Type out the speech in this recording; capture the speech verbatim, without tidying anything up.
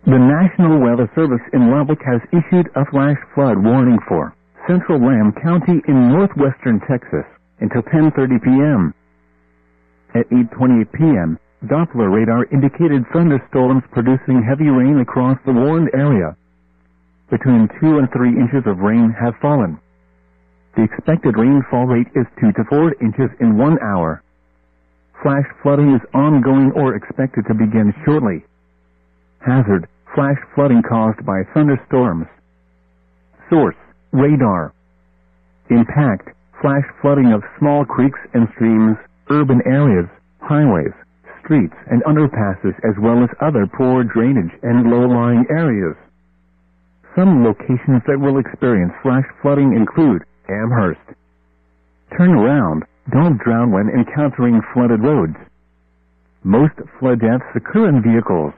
The National Weather Service in Lubbock has issued a flash flood warning for central Lamb County in northwestern Texas until ten thirty p.m. At eight twenty-eight p.m., Doppler radar indicated thunderstorms producing heavy rain across the warned area. Between two and three inches of rain have fallen. The expected rainfall rate is two to four inches in one hour. Flash flooding is ongoing or expected to begin shortly. Hazard: flash flooding caused by thunderstorms. Source: radar. Impact: flash flooding of small creeks and streams, urban areas, highways, streets, and underpasses, as well as other poor drainage and low-lying areas. Some locations that will experience flash flooding include Amherst. Turn around. Don't drown when encountering flooded roads. Most flood deaths occur in vehicles.